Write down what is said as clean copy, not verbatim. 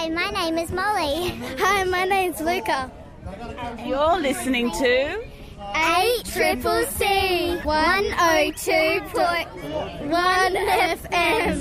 Hi, my name is Molly. Hi, my name's Luca. You're listening to 8CCC 102.1 FM.